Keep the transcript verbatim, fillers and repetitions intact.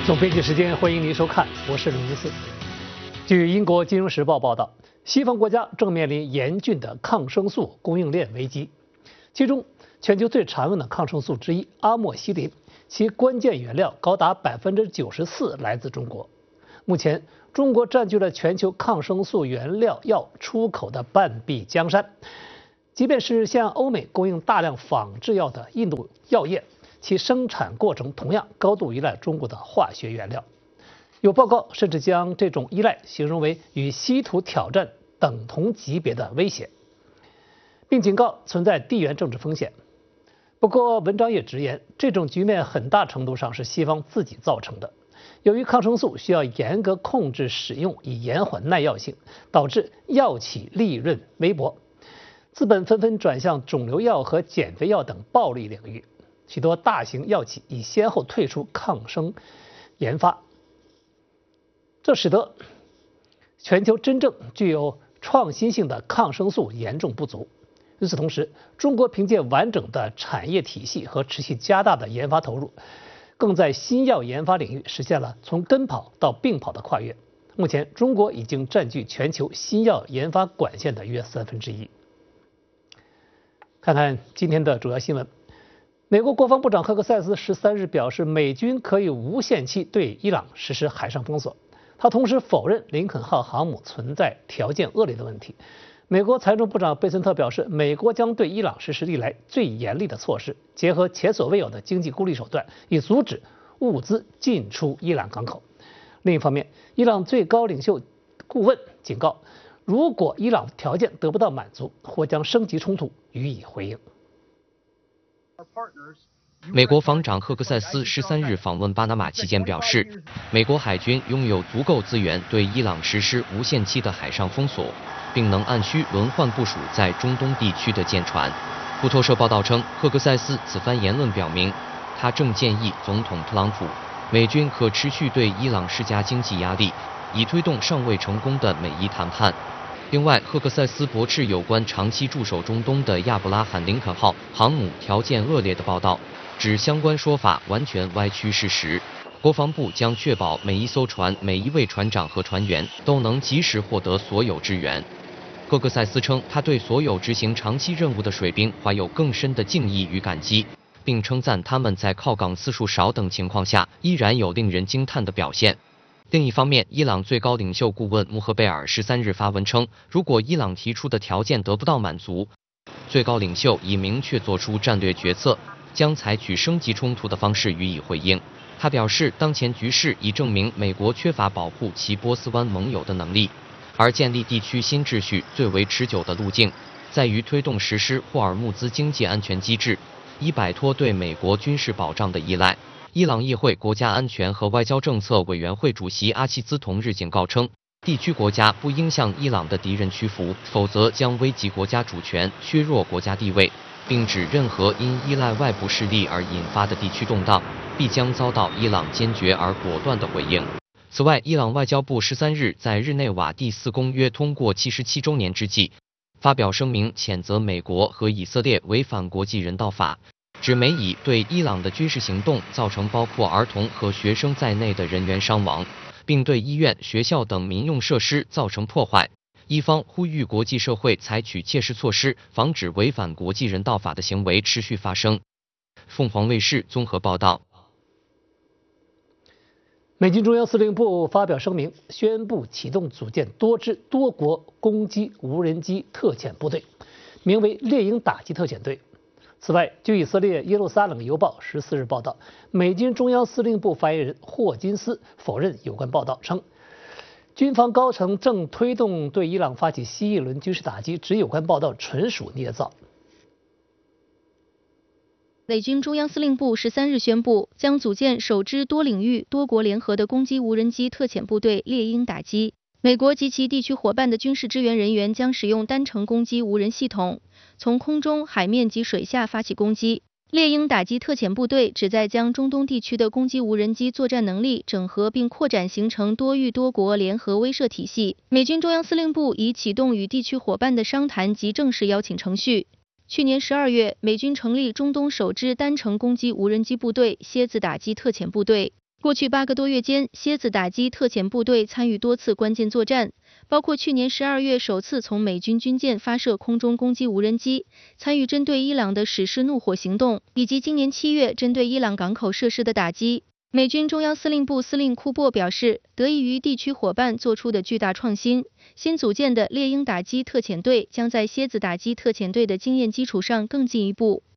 总编辑时间，欢迎您收看，我是鲁尼斯。据英国《金融时报》报道，西方国家正面临严峻的抗生素供应链危机，其中全球最常用的抗生素之一阿莫西林，其关键原料高达百分之九十四来自中国。目前，中国占据了全球抗生素原料药出口的半壁江山。即便是向欧美供应大量仿制药的印度药业，其生产过程同样高度依赖中国的化学原料。有报告甚至将这种依赖形容为与稀土挑战等同级别的威胁，并警告存在地缘政治风险。不过，文章也直言，这种局面很大程度上是西方自己造成的。由于抗生素需要严格控制使用，以延缓耐药性，导致药企利润微薄，资本纷纷转向肿瘤药和减肥药等暴利领域。许多大型药企已先后退出抗生研发，这使得全球真正具有创新性的抗生素严重不足。与此同时，中国凭借完整的产业体系和持续加大的研发投入，更在新药研发领域实现了从跟跑到并跑的跨越。目前，中国已经占据全球新药研发管线的约三分之一。看看今天的主要新闻。美国国防部长赫克塞斯十三日表示，美军可以无限期对伊朗实施海上封锁。他同时否认林肯号航母存在条件恶劣的问题。美国财政部长贝森特表示，美国将对伊朗实施历来最严厉的措施，结合前所未有的经济孤立手段，以阻止物资进出伊朗港口。另一方面，伊朗最高领袖顾问警告，如果伊朗条件得不到满足，或将升级冲突予以回应。 美国防长赫克塞斯十三日访问巴拿马期间表示，美国海军拥有足够资源对伊朗实施无限期的海上封锁，并能按需轮换部署在中东地区的舰船。路透社报道称，赫克塞斯此番言论表明，他正建议总统特朗普，美军可持续对伊朗施加经济压力，以推动尚未成功的美伊谈判。另外，赫克塞斯驳斥有关长期驻守中东的亚伯拉罕·林肯号航母条件恶劣的报道，指相关说法完全歪曲事实。国防部将确保每一艘船、每一位船长和船员都能及时获得所有支援。赫克塞斯称，他对所有执行长期任务的水兵怀有更深的敬意与感激，并称赞他们在靠港次数少等情况下依然有令人惊叹的表现。另一方面，伊朗最高领袖顾问穆赫贝尔十三日发文称，如果伊朗提出的条件得不到满足，最高领袖已明确做出战略决策，将采取升级冲突的方式予以回应。他表示，当前局势已证明美国缺乏保护其波斯湾盟友的能力，而建立地区新秩序最为持久的路径，在于推动实施霍尔木兹经济安全机制，以摆脱对美国军事保障的依赖。伊朗议会国家安全和外交政策委员会主席阿齐兹同日警告称，地区国家不应向伊朗的敌人屈服，否则将危及国家主权，削弱国家地位，并指任何因依赖外部势力而引发的地区动荡，必将遭到伊朗坚决而果断的回应。此外，伊朗外交部十三日在日内瓦第四公约通过七十七周年之际，发表声明谴责美国和以色列违反国际人道法，指美以对伊朗的军事行动造成包括儿童和学生在内的人员伤亡，并对医院、学校等民用设施造成破坏。伊方呼吁国际社会采取切实措施，防止违反国际人道法的行为持续发生。凤凰卫视综合报道。 美军中央司令部发表声明，宣布启动组建多支多国攻击无人机特遣部队，名为猎鹰打击特遣队。此外，据以色列耶路撒冷邮报十四日报道，美军中央司令部发言人霍金斯否认有关报道，称军方高层正推动对伊朗发起新一轮军事打击，指有关报道纯属捏造。 美军中央司令部十三日宣布，将组建首支多领域、多国联合的攻击无人机特遣部队“猎鹰打击”。美国及其地区伙伴的军事支援人员将使用单程攻击无人系统，从空中、海面及水下发起攻击。猎鹰打击特遣部队旨在将中东地区的攻击无人机作战能力整合并扩展，形成多域多国联合威慑体系。美军中央司令部已启动与地区伙伴的商谈及正式邀请程序。去年十二月，美军成立中东首支单程攻击无人机部队——蝎子打击特遣部队。 过去八个多月间，蝎子打击特遣部队参与多次关键作战，包括去年十二月首次从美军军舰发射空中攻击无人机，参与针对伊朗的史诗怒火行动，以及今年七月针对伊朗港口设施的打击。美军中央司令部司令库珀表示，得益于地区伙伴做出的巨大创新，新组建的猎鹰打击特遣队将在蝎子打击特遣队的经验基础上更进一步。